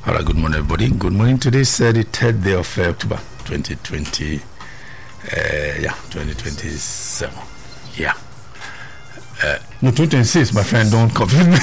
All right, good morning, everybody. Good morning. Today is the 3rd day of October 2020. 2027. Yeah. No, 2026, my friend, don't confuse me.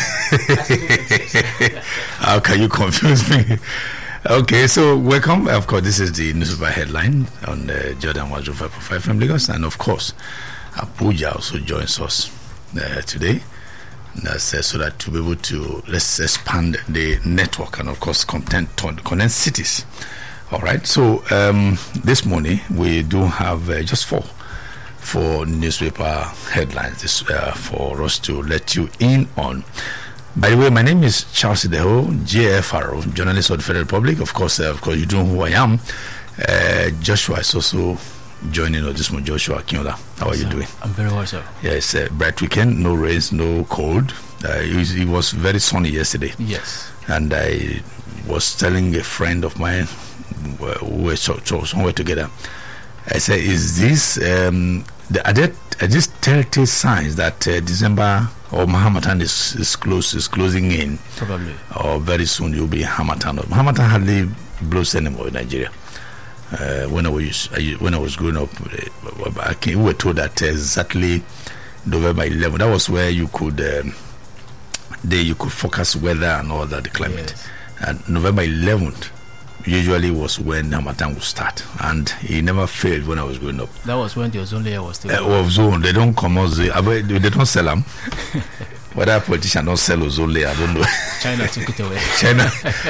How can you confuse me? Okay, so welcome. Of course, this is the newspaper headline on Jordan 105.5 from Lagos. And of course, Abuja also joins us today. That's so that to be able to let's expand the network and of course connect cities. All right. So this morning we do have just four newspaper headlines for us to let you in on. By the way, my name is Charles Ideho, JFRO, journalist of the Federal Republic. Of course, you know who I am. Joshua is also joining us this morning. Joshua Akinola, how are you doing? I'm very well, sir. Yes, bright weekend, no rains, no cold. It was very sunny yesterday. Yes. And I was telling a friend of mine who were somewhere together. I said, "Is this are these telltale signs that December or Mahamatan is closing in? Probably. Or very soon you'll be Hamatan. Hamatan hardly blows anymore in Nigeria." When I was growing up, we were told that exactly November 11th. That was where you could forecast weather and all that, the climate. Yes. And November 11th usually was when Hamatan would start, and he never failed when I was growing up. That was when the ozone layer was still. Ozone, they don't come out. They don't sell them. Whether politicians don't sell ozone layer, I don't know. China took it away. China.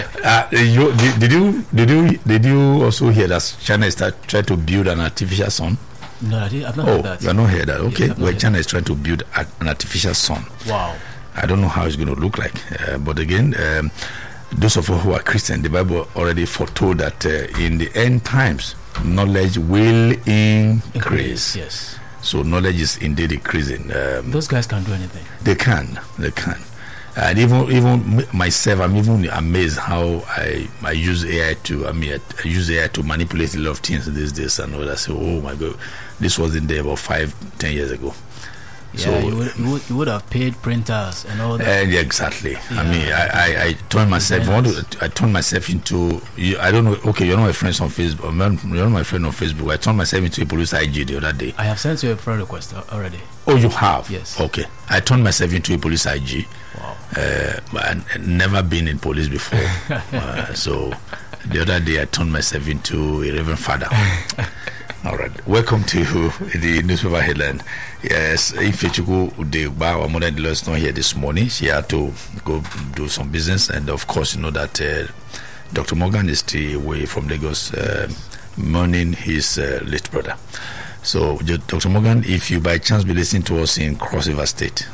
Did you also hear that China is trying to build an artificial sun? No, I've not heard that. You have not heard that? Okay. Yes, well, China is trying to build an artificial sun. Wow. I don't know how it's going to look like. But again, those of us who are Christian, the Bible already foretold that in the end times, knowledge will increase. Yes. So knowledge is indeed increasing. Those guys can do anything. They can. And even myself, I'm even amazed how I use AI to. I use AI to manipulate a lot of things these days and all that. So, oh my God, this wasn't there about 5-10 years ago. Yeah, so you would have paid printers and all that. Yeah, exactly. Yeah. I mean, I turned myself. I turned myself into. I don't know. Okay, you're not my friends on Facebook. You're not my friend on Facebook. I turned myself into a police IG the other day. I have sent you a friend request already. Oh, you have? Yes. Okay. I turned myself into a police IG. Wow. I'd never been in police before. So the other day I turned myself into a Reverend Father. All right. Welcome to the newspaper headline. Yes, Ifechuku Udegba, our mother-in-law, is not here this morning. She had to go do some business, and of course, you know that Dr. Morgan is still away from Lagos, mourning his late brother. So, Dr. Morgan, if you by chance be listening to us in Cross River State,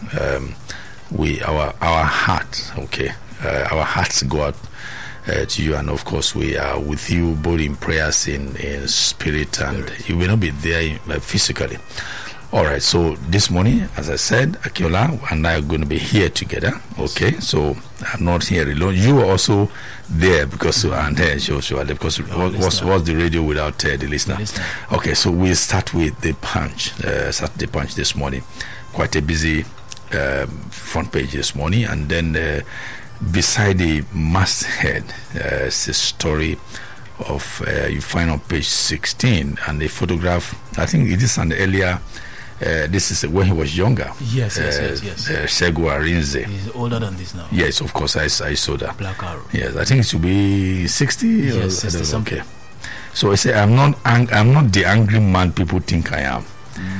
our hearts, our hearts go out to you, and of course we are with you both in prayers, in spirit, and you will not be there physically. All right, so this morning, as I said, Akinola and I are going to be here together. Okay, so I'm not here alone. You are also there because because what's the radio without the listener? Okay, so we'll start with the Punch. This morning. Quite a busy front page this morning, and then beside the masthead, it's a story of you find on page 16, and a photograph. I think it is an earlier. This is when he was younger. Yes. Segun Arinze. He's older than this now. Yes, of course, I saw that. Black Arrow. Yes, I think it should be 60. Yes, 60 something. Okay. So I say I'm not the angry man people think I am.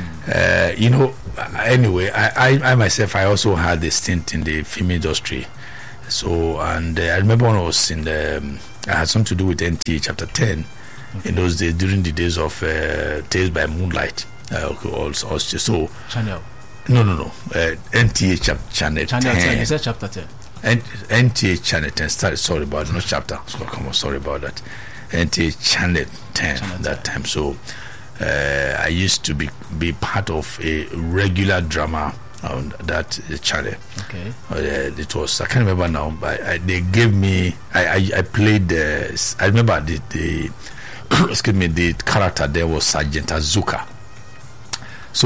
Anyway, I myself, I also had a stint in the film industry. So, and I remember when I was I had something to do with NTA Chapter 10 in those days, during the days of Tales by Moonlight. So Channel. No. NTA Channel 10. You said Chapter 10. NTA Channel 10 started. Sorry about it, not chapter. Sorry about that. NTA Channel 10 that time. So I used to be part of a regular drama on that channel. Okay. It was, I can't remember now, but they gave me. I played. I remember the excuse me. The character there was Sergeant Azuka. So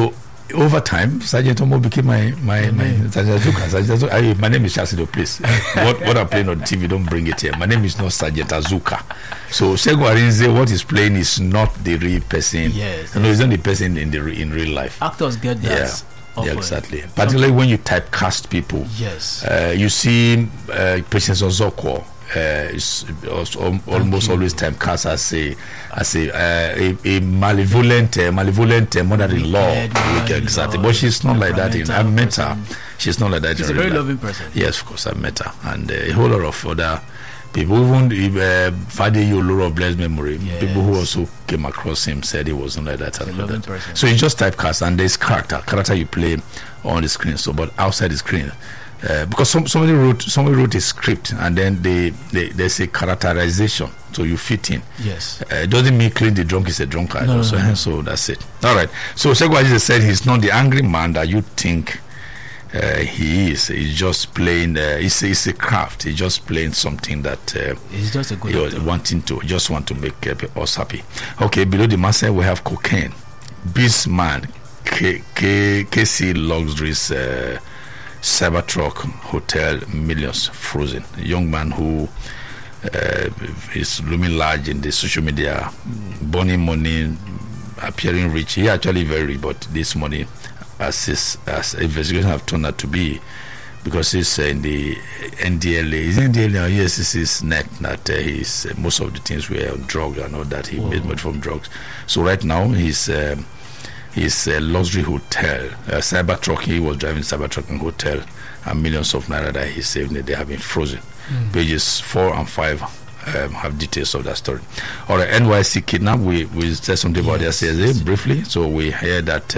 over time, Sergeant Omo became my Sergeant Azuka. Sergeant Azuka. My name is Chasido, please. What I'm playing on TV, don't bring it here. My name is not Sergeant Azuka. So Segun Arinze, what he's playing is not the real person. Yes. No, it's not the person in real life. Actors get that. Yeah. Often. Yeah, exactly. Particularly when you typecast people. Yes. You see Patience Ozokwo is almost always typecast as a malevolent mother-in-law. Exactly. But she's not like that. I've met her. She's not like that. She's a very loving person. Yes, of course, I've met her. And a whole lot of other people, even Fadi Oloro of blessed memory, people who also came across him said he wasn't like that. So it's just typecast, and there's character you play on the screen. So, but outside the screen, because somebody wrote a script, and then there's a characterization, so you fit in. Yes. It doesn't mean clean the drunk is a drunkard. No. So that's it. All right. So Segun Arinze said he's not the angry man that you think. He is. He's just playing. It's a craft. He's just playing something that he's just a good he was wanting to make us happy. Okay, below the master we have cocaine. Beast man, KC Luxuries Cybertruck Hotel, millions frozen. A young man who is looming large in the social media, burning money, appearing rich. He actually very rich, but this money, as investigation have turned out to be, because it's in the NDLA. Is NDLA or ESCC's net that he's most of the things were on drugs and all that. He made money from drugs. So right now his luxury hotel, Cybertruck. He was driving Cybertruck and hotel, and millions of naira that he saved. They have been frozen. Pages 4 and 5 have details of that story. All right, NYC kidnap. We said something about the CSA briefly. So we hear that.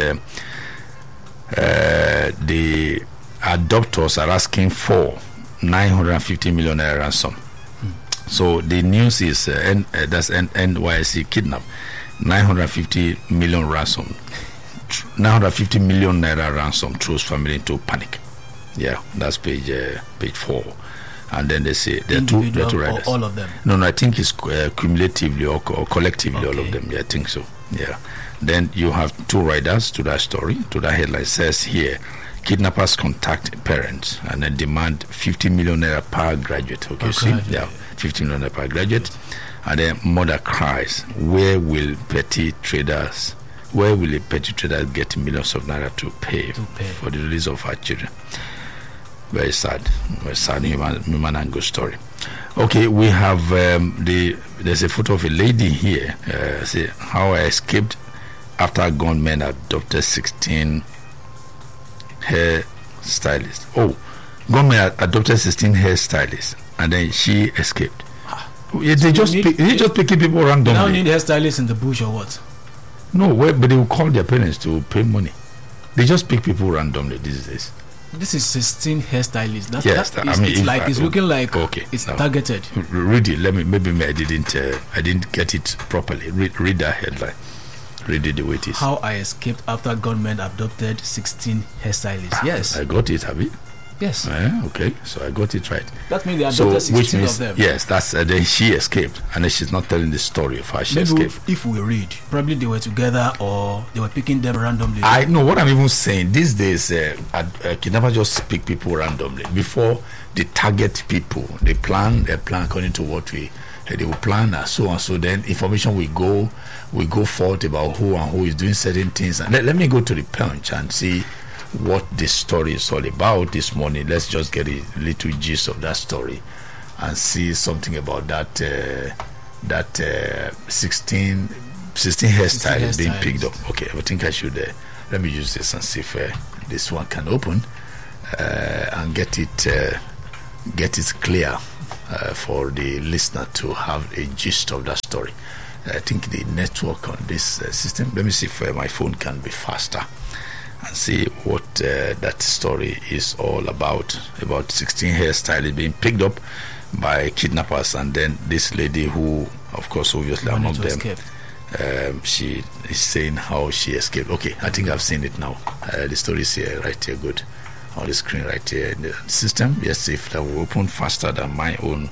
The adopters are asking for 950 million naira ransom. So the news is that's NYC kidnap, 950 million ransom, 950 million naira ransom throws family into panic. Yeah, that's page 4. And then they say there are two riders. All of them. No, I think it's cumulatively or collectively, all of them. Yeah, I think so. Yeah. Then you have two riders to that story, to that headline. It says here, kidnappers contact parents and then demand 50 million naira per graduate. Okay, see? Yeah, 50 million naira per graduate. And then mother cries, where will a petty trader get millions of naira to pay for the release of her children? Very sad human angle story. Okay, we have there's a photo of a lady here. Say how I escaped after gunmen adopted 16 hairstylists. Oh, gunmen adopted 16 hairstylists, and then she escaped. They just picking people randomly. They now need hairstylists in the bush or what? No, but they will call their parents to pay money. They just pick people randomly these days. This is 16 hairstylists. It's looking like it's targeted. Read it. Maybe I didn't get it properly. Read that headline. Read it the way it is. How I escaped after gunmen abducted 16 hairstylists. Yes, I got it. Have you? Yes. Okay, so I got it right. That means they adopted 16 of them. Yes, that's then she escaped, and then she's not telling the story of how she escaped. If we read, probably they were together or they were picking them randomly. I know what I'm even saying. These days, kidnappers just pick people randomly. Before they target people, they plan according to what they will plan so and so. Then information will go forth about who and who is doing certain things. And let me go to the Punch and see what this story is all about this morning. Let's just get a little gist of that story and see something about that 16 hairstyles being picked up. Okay, I think I should let me use this and see if this one can open and get it clear for the listener to have a gist of that story. I think the network on this system, let me see if my phone can be faster and see what that story is all about 16 hairstylists being picked up by kidnappers, and then this lady who, of course, obviously among them, she is saying how she escaped. Okay, I think I've seen it now. The story is here, right here, good, on the screen right here in the system. Yes, if that will open faster than my own.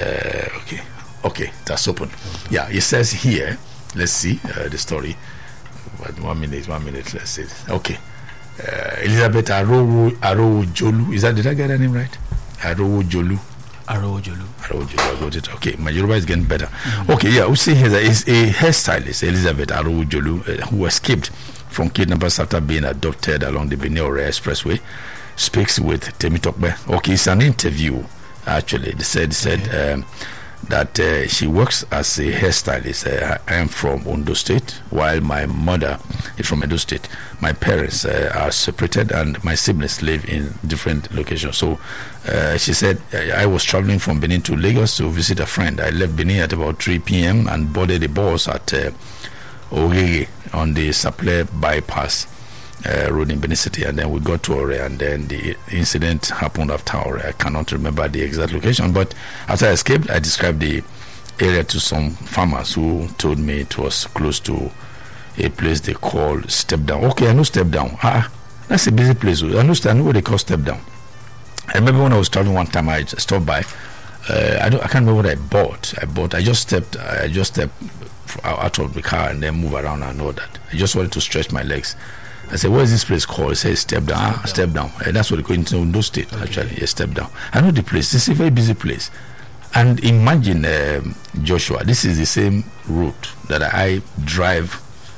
Okay, that's open. Yeah, it says here, let's see the story. 1 minute. Let's see. Okay. Elizabeth Arowo Jolu. Did I get her name right? Arowo Jolu. I got it. Okay, my Yoruba is getting better. Okay, yeah, we see here that is a hairstylist, Elizabeth Arowo Jolu, who escaped from kidnappers after being adopted along the Benin-Ore Expressway, speaks with Temitokbe. Okay, it's an interview. Actually, they said that she works as a hairstylist. I am from Ondo State, while my mother is from Edo State. My parents are separated, and my siblings live in different locations. So she said, I was traveling from Benin to Lagos to visit a friend. I left Benin at about 3 p.m. and boarded the bus at Ogege on the Saple bypass road in Benin City, and then we got to Ore, and then the incident happened after Ore. I cannot remember the exact location, but after I escaped, I described the area to some farmers who told me it was close to a place they call Step Down. Okay, I know Step Down. That's a busy place. I know what they call Step Down. I remember when I was traveling one time, I stopped by. I can't remember what I bought. I just stepped out of the car and then move around and all that. I just wanted to stretch my legs. I said, what is this place called? It says Step Down. Step Down. That's what they call it in Ondo State, actually. Yeah, Step Down. I know the place. This is a very busy place. And imagine, Joshua, this is the same route that I drive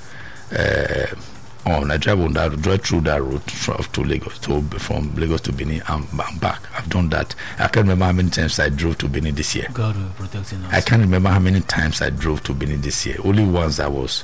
on. I drive through that route to Lagos, from Lagos to Benin and back. I've done that. I can't remember how many times I drove to Benin this year. God will protect us. I can't remember how many times I drove to Benin this year. Only once I was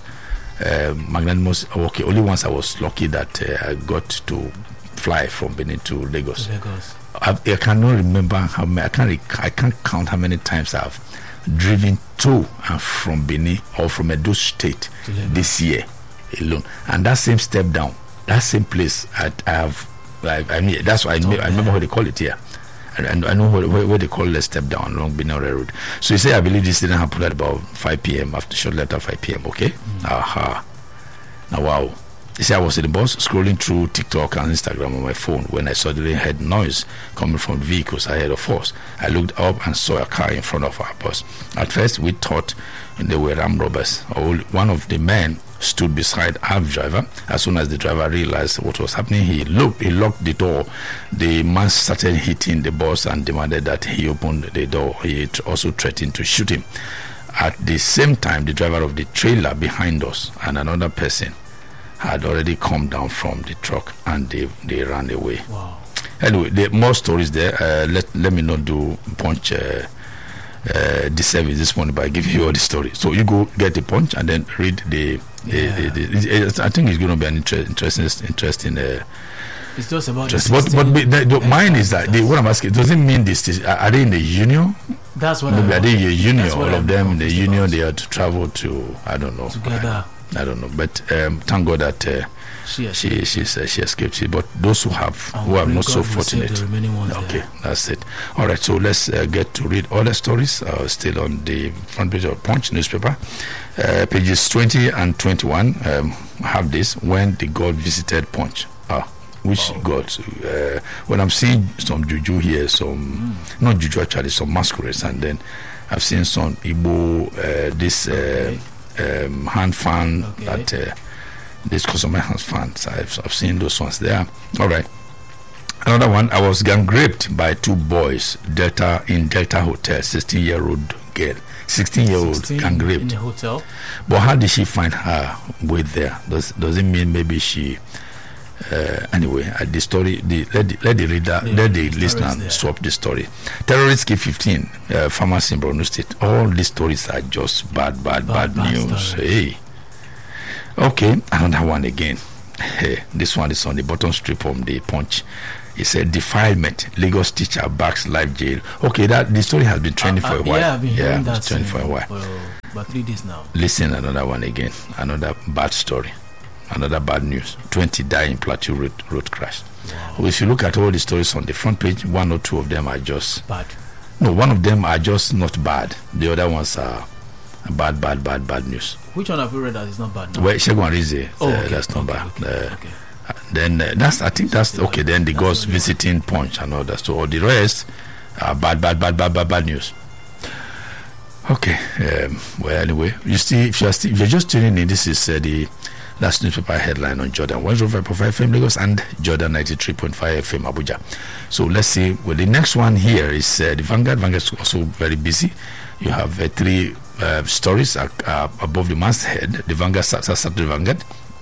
only once I was lucky that I got to fly from Benin to Lagos. I cannot remember how many. I can't count how many times I've driven to and from Benin or from Edo State this year alone. And that same Step Down, that same place, I mean, that's why I remember what they call it here. And I know what they call the Step Down along Benin-Ore Road. So you say, I believe this didn't happen at about 5 p.m. shortly after 5 p.m. Okay. Now, wow. You see, I was in the bus scrolling through TikTok and Instagram on my phone when I suddenly heard noise coming from vehicles ahead of us. I looked up and saw a car in front of our bus. At first, we thought they were armed robbers. One of the men stood beside our driver. As soon as the driver realized what was happening, he locked the door. The man started hitting the bus and demanded that he open the door. He also threatened to shoot him. At the same time, the driver of the trailer behind us and another person had already come down from the truck, and they ran away. Wow. Anyway, there are more stories there. Let me not do Punch disservice this morning by giving you all the story. So you go get the Punch and then read the I think it's going to be an interesting. It's just about. Mine is that what I'm asking. Does it mean this? Are they in the union? That's what. Maybe are they in the union? All of them in the union. They had to travel to. I don't know. Together. I don't know, but thank God that she escaped. But those who have not so fortunate. Okay, that's it. All right, so let's get to read other stories. Still on the front page of Punch newspaper, pages 20 and 21 have this: when the God visited Punch. Which God? When I'm seeing some juju here, not juju actually, some masquerades, and then I've seen some Igbo hand fan that this customer hand fans. I've seen those ones there. All right. Another one. I was gang raped by two boys. Delta Hotel. 16-year-old girl. 16-year-old gang raped in a hotel. But how did she find her way there? Does it mean maybe she? Anyway, the story. Let the listener swap the story. Terrorists kill 15 farmers in Borno State. All these stories are just bad news. Hey, okay, another one again. Hey, this one is on the bottom strip from the Punch. It said defilement. Lagos teacher backs life jail. Okay, that the story has been trending for a while. Yeah, I've been hearing that trending for a while. For about 3 days now. Listen, another one again. Another bad story. Another bad news. 20 die in Plateau road crash. Wow. Well, if you look at all the stories on the front page, 1 or 2 of them are just bad. No, one of them are just not bad. The other ones are bad news. Which one have you read that is not bad now? Well, Shegun Rize, okay. That's not bad. Okay. Then I think that's okay. Then the ghost visiting Punch and all that. So all the rest are bad news. Okay. Well, anyway, you see, if you're just tuning in, this is the That's newspaper headline on Jordan 105.5 FM Lagos and Jordan 93.5 FM Abuja. So let's see. Well, the next one here is the Vanguard. Vanguard is also very busy. You have 3 stories above the masthead. The Vanguard starts the Vanguard.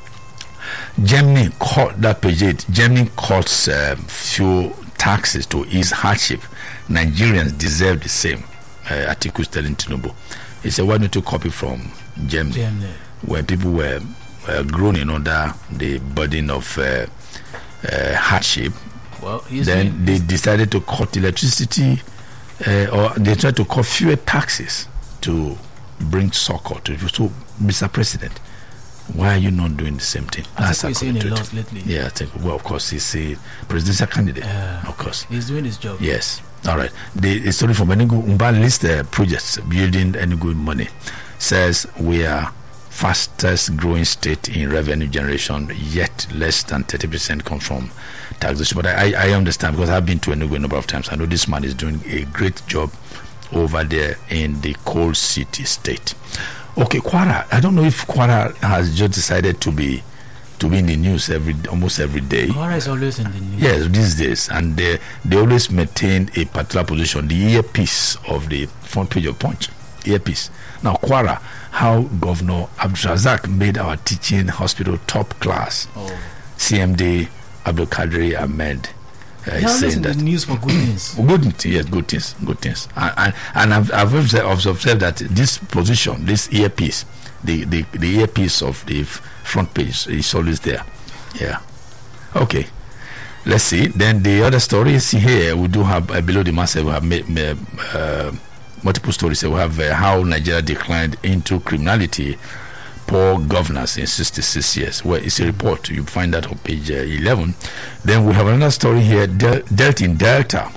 Germany caught that page 8. Germany cuts fuel taxes to ease hardship. Nigerians deserve the same. Atiku is telling Tinubu. He said, why don't you copy from Germany, where people were groaning under the burden of hardship? Well, then they decided to cut electricity, or they tried to cut fewer taxes to bring succor to people. So, Mr. President, why are you not doing the same thing? That's what he's saying a lot lately. Yeah, I think, well, of course, he's a presidential candidate. Of course. He's doing his job. Yes. All right. The story from Enugu, Umba lists projects building Enugu money. Says we are fastest growing state in revenue generation, yet less than 30% comes from taxation. But I understand, because I've been to Enugu a number of times. I know this man is doing a great job over there in the coal city state. Okay, Kwara. I don't know if Kwara has just decided to be in the news almost every day. Kwara is always in the news. Yes, these days, and they always maintain a particular position. The earpiece of the front page of Punch. Earpiece. Now, Kwara, how Governor Abdulrazak made our teaching hospital top class. CMD Abdul Kadri Ahmed. Saying that the news for good things. Good things. And I've observed that this position, this earpiece, the earpiece of the front page is always there. Yeah. Okay. Let's see. Then the other stories here, we do have below the masthead. We have multiple stories. We have how Nigeria declined into criminality, poor governance in 66 years. Well, it's a report. You find that on page 11. Then we have another story here. Debt in Delta.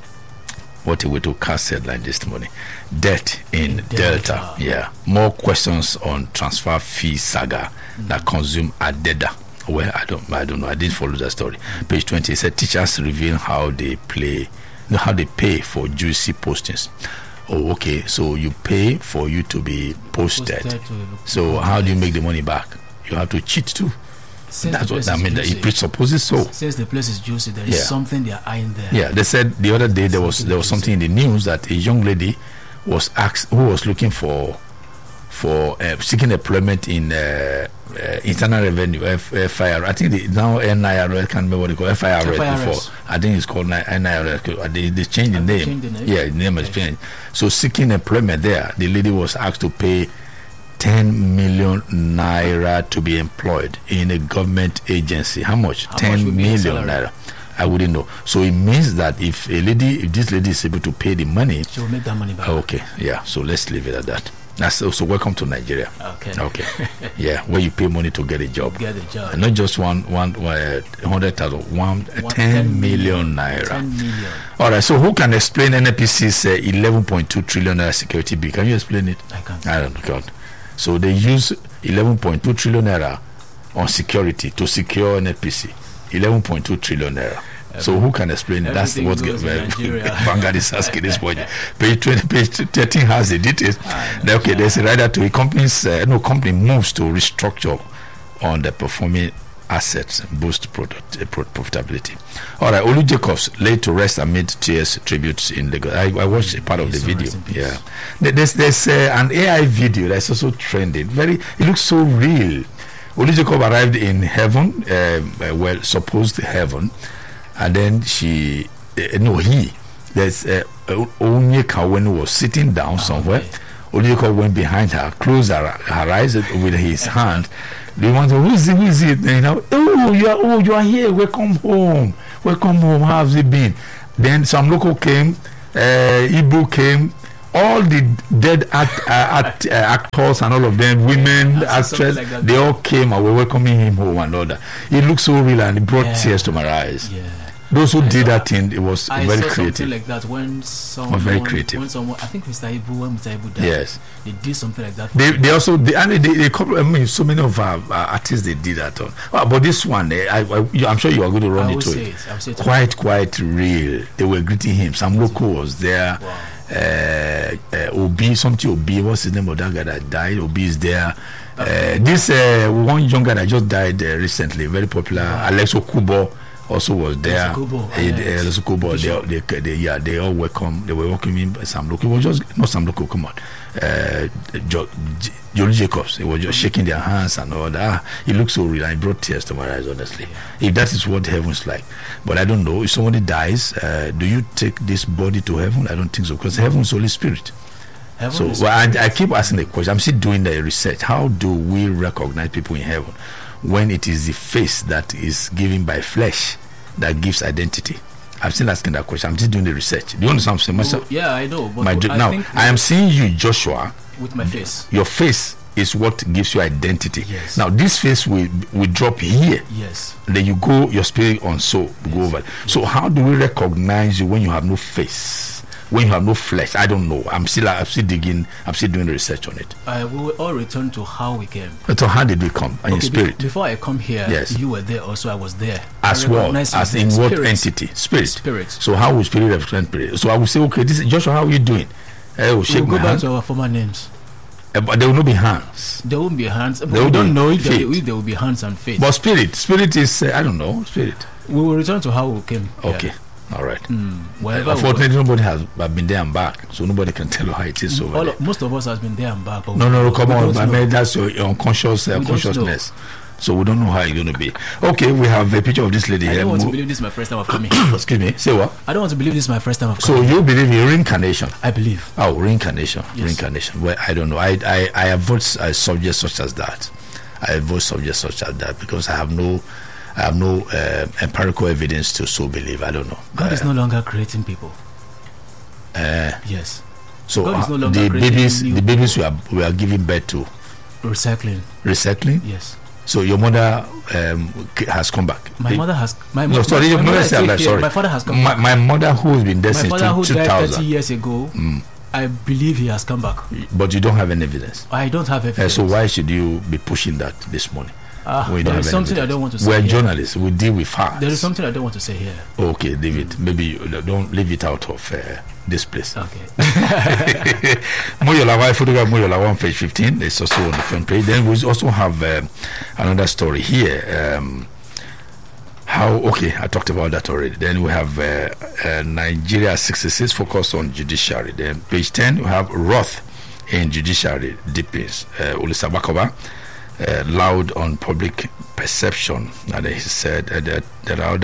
What a way to cast headline this morning. Debt in Delta. Yeah. More questions on transfer fee saga that consume Adeda. Well, I don't know. I didn't follow that story. Page 20. It said teachers reveal how they pay for juicy postings. Oh, okay. So you pay for you to be posted. So how do you make the money back? You have to cheat too. That's what that means. It presupposes so. Since the place is juicy, there is something they are eyeing there. Yeah, they said the other day there was something in the news that a young lady was asked, who was looking for seeking employment in internal revenue, FIR. I think now NIR, I can't remember what they call FIRS before. I think it's called NIR. They changed the name. Yeah, the name has changed. So seeking employment there, the lady was asked to pay 10 million naira to be employed in a government agency. How much? 10 million naira. I wouldn't know. So it means that if this lady is able to pay the money, she will make that money back. Okay, yeah. So let's leave it at that. That's also welcome to Nigeria. Okay. Yeah, where you pay money to get a job. And not just 100,000, 10 million naira. 10 million. All right. So who can explain NNPC's 11.2 trillion naira security bill? Can you explain it? I can't. I don't know. So they use 11.2 trillion naira on security to secure NNPC. 11.2 trillion naira. So who can explain it? That's what Vanguard is asking this point. Page 20, page 13 has the details. Okay, there's a rider to a company moves to restructure on the performing assets and boost profitability. All right, Olu Jacobs laid to rest amid tears tributes in Lagos. I watched a part of the video. Yeah, there's an AI video that's also trending. It looks so real. Olu Jacobs arrived in heaven, supposed heaven. And then there's Onyeka when he was sitting down somewhere. Onyeka went behind her, closed her eyes with his hand. They want to, who is it? You know, you are here. Welcome home. How have you been? Then some local came, Igbo came. All the dead actors and all of them, women, actresses, like they all came and were welcoming him home and all that. It looked so real and it brought tears to my eyes. Yeah. Those who did that thing, it was very creative. Something like that when someone, very creative. When someone, I think Mr. Ibu died. Yes, they did something like that. They also so many of our artists they did that on. But this one, I'm sure you are going to run into it. Quite real. They were greeting him. Some local was there. Wow. Obi, something Obi, what's his name of that guy that died? Obi is there. This one young guy that just died recently, very popular, Alex Okubo also was there. Alex Okubo, they all welcome. They were welcoming Sam Loco. It was just not Sam Loco. Come on, Johnny Jacobs. It was just shaking their hands and all that. He looked so real. I brought tears to my eyes, honestly. If that is what heaven's like, but I don't know. If somebody dies, do you take this body to heaven? I don't think so, because heaven is Holy Spirit. So I keep asking the question. I'm still doing the research. How do we recognize people in heaven when it is the face that is given by flesh that gives identity? I'm still asking that question. I'm still doing the research. Do you understand what I'm saying? Yeah, I know. But I am seeing you, Joshua, with my face. Your face is what gives you identity. Yes. Now this face will drop here. Yes. Then you go, your spirit on soul go over. Yes. So how do we recognize you when you have no face? When you have no flesh? I don't know. I'm still digging. I'm still doing research on it. We will all return to how we came. So how did we come? In spirit. Before I come here, yes, you were there also. I was there. As well as in what entity? Spirit. So how will spirit represent spirit? So I will say, okay, this is Joshua. How are you doing? We'll go back to our former names. But there will not be hands. There won't be hands. But we don't know if there will be hands and faith. But spirit is I don't know. Spirit. We will return to how we came. Okay. All right. Unfortunately, nobody has been there and back, so nobody can tell you how it is over there. Most of us has been there and back. No, come on. I mean, that's your unconscious consciousness. So we don't know how it's going to be. Okay, we have a picture of this lady here. I don't want to believe this is my first time of coming. Excuse me. Say what? I don't want to believe this is my first time of coming. So you believe in reincarnation? I believe. Oh, reincarnation. Yes. Reincarnation. Well, I don't know. I avoid subjects such as that. Because I have no empirical evidence to so believe. I don't know. God is no longer creating people. Yes. So God is no longer the babies we are giving birth to. Recycling. Yes. So your mother has come back. My mother has. My father has come back. My mother, who has been there since 2000. My father, who died 30 years ago. I believe he has come back. But you don't have any evidence. I don't have evidence. So why should you be pushing that this morning? There is something I don't want to say. We're journalists. We deal with facts. There is something I don't want to say here. Okay, David. Maybe don't leave it out of this place. Okay. Moyolawa, photograph Moyolawa on page 15. It's also on the front page. Then we also have another story here. I talked about that already. Then we have Nigeria 66 focus on judiciary. Then page 10 we have wrath in judiciary deepens. Olusabakoba. Loud on public perception, and he said that there are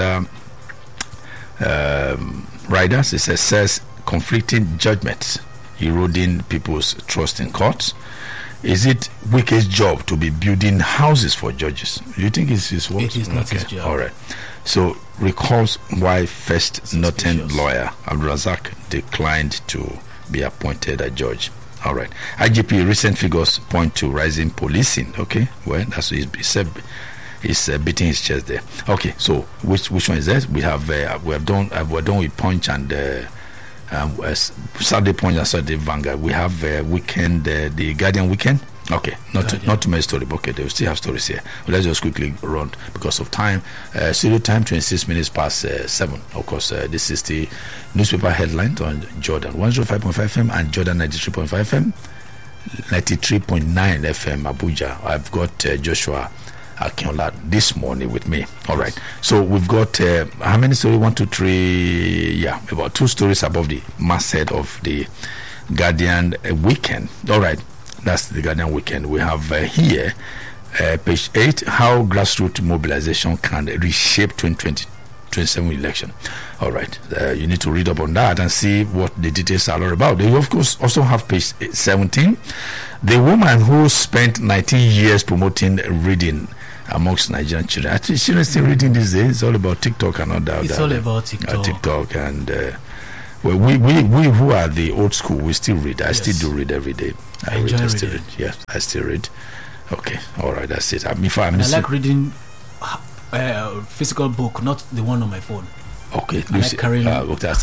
other writers. It says conflicting judgments eroding people's trust in courts. Is it Wike's job to be building houses for judges? Do you think it's his work? It is not his job. All right. So recalls why First Northern lawyer Abdulrazak declined to be appointed a judge. All right. IGP recent figures point to rising policing. Okay. Well, that's what he's beating his chest there. Okay. So which one is that? We have we're done with Punch and Saturday Punch and Saturday Vanguard. We have weekend the Guardian weekend. Okay, not too many stories. Okay, they will still have stories here. But let's just quickly run because of time. Studio time 26 minutes past 7. Of course, this is the newspaper headlines on Jordan 105.5 FM and Jordan 93.5 FM, 93.9 FM Abuja. I've got Joshua Akinola this morning with me. All right. So we've got how many stories? 1, 2, 3. Yeah, about 2 stories above the masthead of the Guardian weekend. All right. That's the Guardian weekend. We have here, page 8, how grassroots mobilization can reshape 2027 election. All right. You need to read up on that and see what the details are all about. They, of course, also have page 17. The woman who spent 19 years promoting reading amongst Nigerian children. I think children still reading these days. It's all about TikTok and all that. It's all about TikTok. TikTok and... well, we who are the old school, we still read. I still do read every day. I still read. Yes, I still read. Okay, all right, that's it. I like reading physical book, not the one on my phone. Okay, I like carrying.